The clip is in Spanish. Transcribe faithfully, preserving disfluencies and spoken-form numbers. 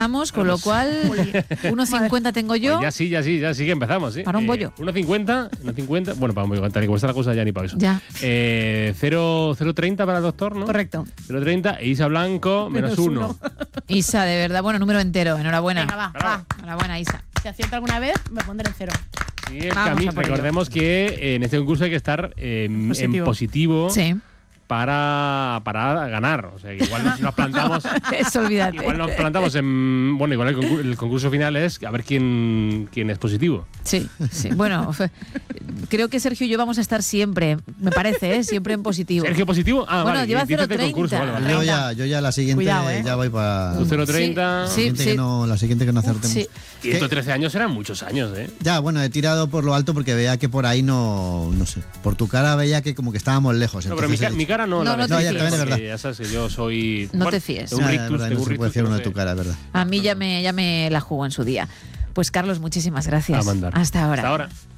Vamos, con lo cual, uno cincuenta tengo yo. Pues ya sí, ya sí, ya sí que empezamos, ¿sí? Para un bollo. Eh, uno cincuenta, uno cincuenta, bueno, para un bollo, tal y como está la cosa ya ni para eso. Ya. Eh, cero treinta para el doctor, ¿no? Correcto. cero treinta, e Isa Blanco, menos uno. Isa, de verdad, bueno, número entero, enhorabuena. Venga, va, Bravo. va. Enhorabuena, Isa. Si acierto alguna vez, me pondré en cero. Sí, es que Vamos a mí, a por ello. recordemos que eh, en este concurso hay que estar eh, Positivo. en positivo Sí, para, para ganar. O sea, que igual nos, nos plantamos... eso olvídate. Igual nos plantamos en... Bueno, igual el concurso, el concurso final es a ver quién, quién es positivo. Sí, sí. Bueno, creo que Sergio y yo vamos a estar siempre, me parece, ¿eh? Siempre en positivo. ¿Sergio positivo? Ah, Bueno, vale. lleva dices del cero concurso, vale, vale. Yo ya, yo ya la siguiente Cuidado, ¿eh? ya voy para... Tú cero treinta. Sí, siguiente sí. que no, la siguiente que no acertemos. Sí. ciento trece años eran muchos años, ¿eh? Ya, bueno, he tirado por lo alto porque veía que por ahí no, no sé, por tu cara veía que como que estábamos lejos. No, pero mi, entonces ca- he mi dicho- cara no. No, la no te ves, fíes. No, ya, también es porque verdad. Ya sabes que yo soy... No bueno, te fíes. tengo Ya, un ya, rictus, verdad, tengo no un se puede rictus fiar que uno no de tu sé. cara, es verdad. A mí ya me, ya me la jugó en su día. Pues Carlos, muchísimas gracias. A mandar. Hasta ahora. Hasta ahora.